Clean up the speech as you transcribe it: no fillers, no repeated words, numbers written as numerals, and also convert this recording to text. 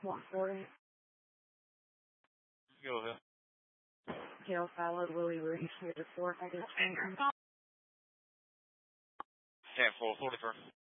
140. Go ahead. Gail followed Willie Reese to 4. 10-4, 41st.